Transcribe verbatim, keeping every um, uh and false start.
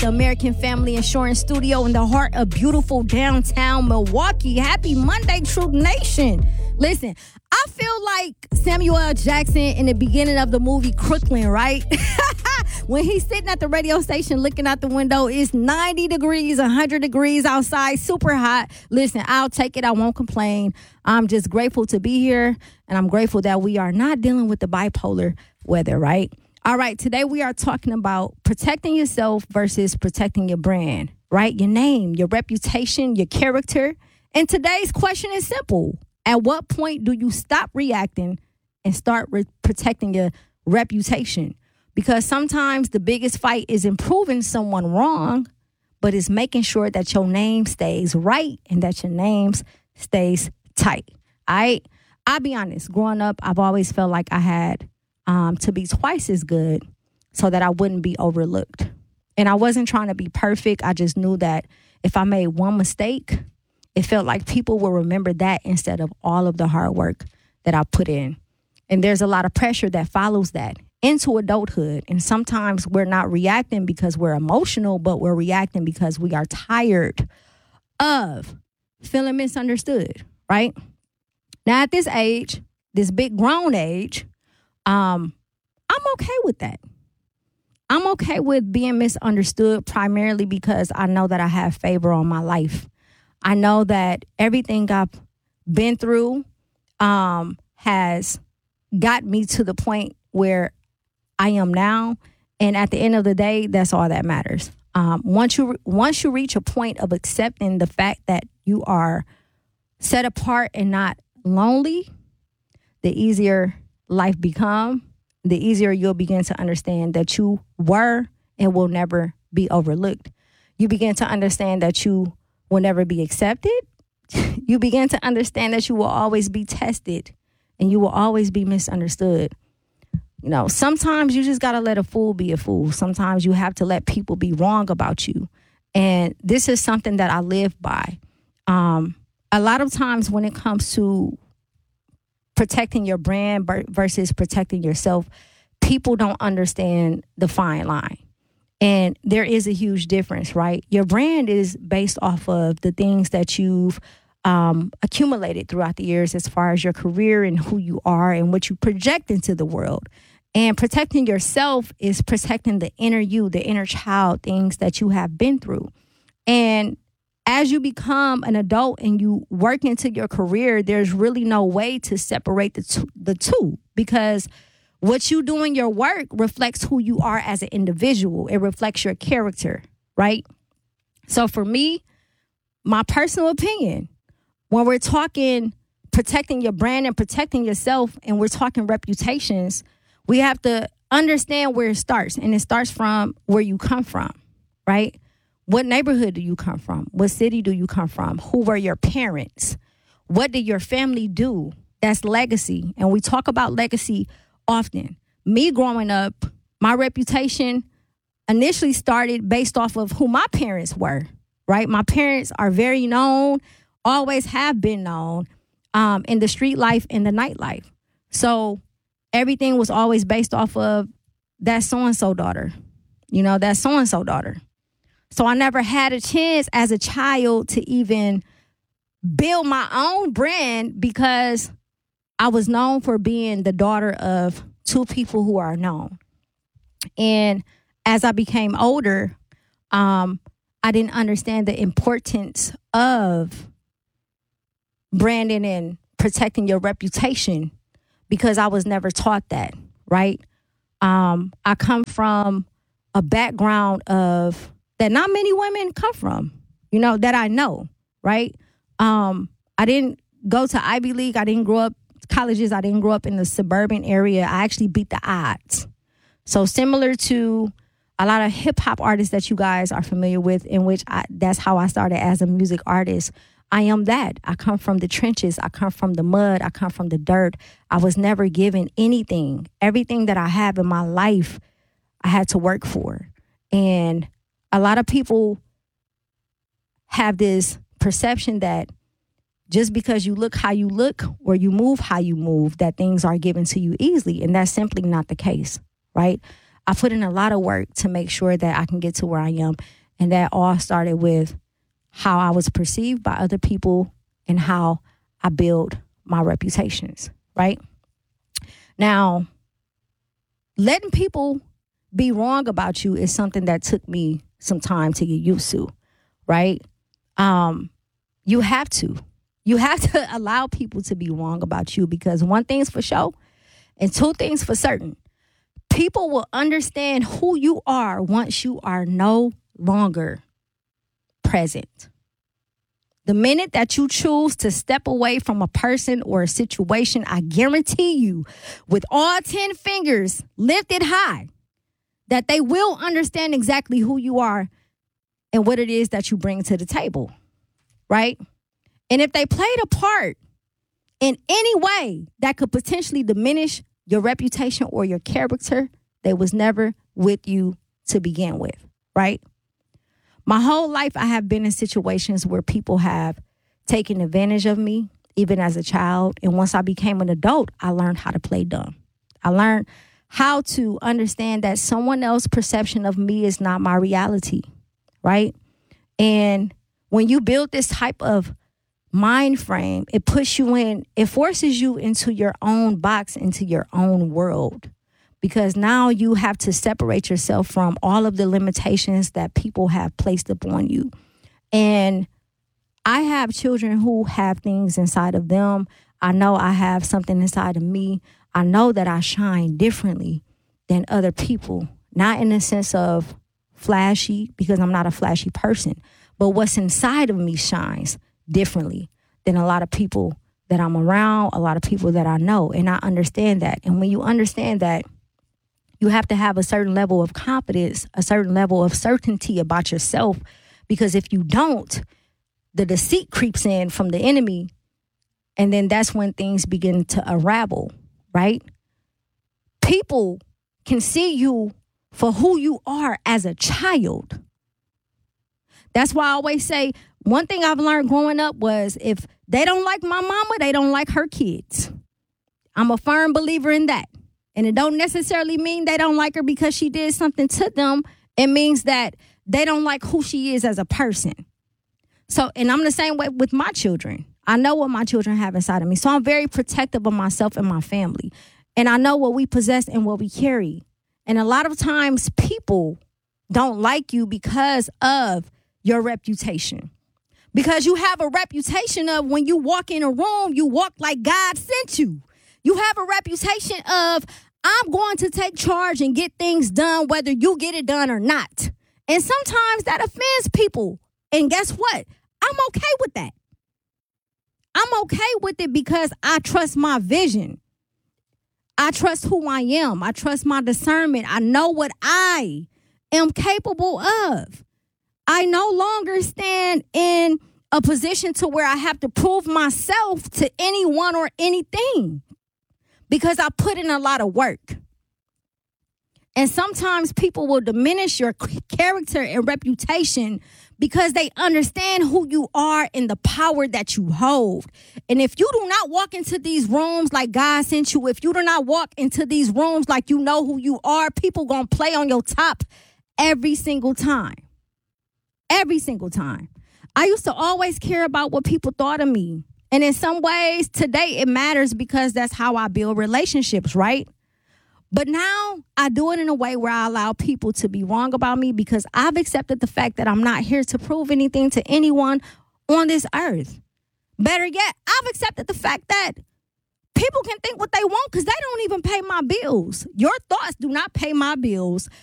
the American Family Insurance Studio in the heart of beautiful downtown Milwaukee. Happy Monday, Truth Nation. Listen, I feel like Samuel L. Jackson in the beginning of the movie Crooklyn, right? When he's sitting at the radio station looking out the window, it's ninety degrees, one hundred degrees outside, super hot. Listen, I'll take it. I won't complain. I'm just grateful to be here, and I'm grateful that we are not dealing with the bipolar weather, right? All right, today we are talking about protecting yourself versus protecting your brand, right? Your name, your reputation, your character. And today's question is simple. At what point do you stop reacting and start re- protecting your reputation? Because sometimes the biggest fight isn't proving someone wrong, but it's making sure that your name stays right and that your name stays tight. All right? I'll be honest. Growing up, I've always felt like I had um, to be twice as good so that I wouldn't be overlooked. And I wasn't trying to be perfect. I just knew that if I made one mistake, it felt like people will remember that instead of all of the hard work that I put in. And there's a lot of pressure that follows that into adulthood. And sometimes we're not reacting because we're emotional, but we're reacting because we are tired of feeling misunderstood, right? Now, at this age, this big grown age, um, I'm okay with that. I'm okay with being misunderstood primarily because I know that I have favor on my life. I know that everything I've been through um, has got me to the point where I am now. And at the end of the day, that's all that matters. Um, once you once you reach a point of accepting the fact that you are set apart and not lonely, the easier life become, the easier you'll begin to understand that you were and will never be overlooked. You begin to understand that you will never be accepted. You begin to understand that you will always be tested and you will always be misunderstood. You know, sometimes you just got to let a fool be a fool. Sometimes you have to let people be wrong about you. And this is something that I live by. Um, a lot of times when it comes to protecting your brand versus protecting yourself, people don't understand the fine line. And there is a huge difference, right? Your brand is based off of the things that you've um, accumulated throughout the years as far as your career and who you are and what you project into the world. And protecting yourself is protecting the inner you, the inner child, things that you have been through. And as you become an adult and you work into your career, there's really no way to separate the two, the two because what you do in your work reflects who you are as an individual. It reflects your character, right? So for me, my personal opinion, when we're talking protecting your brand and protecting yourself and we're talking reputations, we have to understand where it starts. And it starts from where you come from, right? What neighborhood do you come from? What city do you come from? Who were your parents? What did your family do? That's legacy. And we talk about legacy often. Me growing up, my reputation initially started based off of who my parents were, right? My parents are very known, always have been known um, in the street life and the nightlife. So everything was always based off of that so-and-so daughter, you know, that so-and-so daughter. So I never had a chance as a child to even build my own brand because I was known for being the daughter of two people who are known. And as I became older, um, I didn't understand the importance of branding and protecting your reputation because I was never taught that, right? Um, I come from a background of that not many women come from, you know, that I know, right? Um, I didn't go to Ivy League. I didn't grow up colleges. I didn't grow up in the suburban area. I actually beat the odds. So similar to a lot of hip hop artists that you guys are familiar with, in which I, that's how I started as a music artist. I am that. I come from the trenches. I come from the mud. I come from the dirt. I was never given anything. Everything that I have in my life, I had to work for. And a lot of people have this perception that just because you look how you look or you move how you move, that things are given to you easily. And that's simply not the case, right? I put in a lot of work to make sure that I can get to where I am. And that all started with how I was perceived by other people and how I build my reputations, right? Now, letting people be wrong about you is something that took me some time to get used to, right? Um, you have to. You have to allow people to be wrong about you, because one thing's for sure and two things for certain. People will understand who you are once you are no longer present. The minute that you choose to step away from a person or a situation, I guarantee you, with all ten fingers lifted high, that they will understand exactly who you are and what it is that you bring to the table, right? And if they played a part in any way that could potentially diminish your reputation or your character, they was never with you to begin with, right? My whole life, I have been in situations where people have taken advantage of me, even as a child. And once I became an adult, I learned how to play dumb. I learned how to understand that someone else's perception of me is not my reality, right? And when you build this type of mind frame, it puts you in, it forces you into your own box, into your own world. Because now you have to separate yourself from all of the limitations that people have placed upon you. And I have children who have things inside of them. I know I have something inside of me. I know that I shine differently than other people. Not in the sense of flashy, because I'm not a flashy person. But what's inside of me shines differently than a lot of people that I'm around, a lot of people that I know. And I understand that. And when you understand that, you have to have a certain level of confidence, a certain level of certainty about yourself, because if you don't, the deceit creeps in from the enemy, and then that's when things begin to unravel, right? People can see you for who you are as a child. That's why I always say, one thing I've learned growing up was, if they don't like my mama, they don't like her kids. I'm a firm believer in that. And it don't necessarily mean they don't like her because she did something to them. It means that they don't like who she is as a person. So, and I'm the same way with my children. I know what my children have inside of me. So I'm very protective of myself and my family. And I know what we possess and what we carry. And a lot of times people don't like you because of your reputation. Because you have a reputation of, when you walk in a room, you walk like God sent you. You have a reputation of, I'm going to take charge and get things done, whether you get it done or not. And sometimes that offends people. And guess what? I'm okay with that. I'm okay with it because I trust my vision. I trust who I am. I trust my discernment. I know what I am capable of. I no longer stand in a position to where I have to prove myself to anyone or anything, because I put in a lot of work. And sometimes people will diminish your character and reputation because they understand who you are and the power that you hold. And if you do not walk into these rooms like God sent you, if you do not walk into these rooms like you know who you are, people gonna play on your top every single time. Every single time. I used to always care about what people thought of me. And in some ways, today it matters because that's how I build relationships, right? But now I do it in a way where I allow people to be wrong about me, because I've accepted the fact that I'm not here to prove anything to anyone on this earth. Better yet, I've accepted the fact that people can think what they want because they don't even pay my bills. Your thoughts do not pay my bills.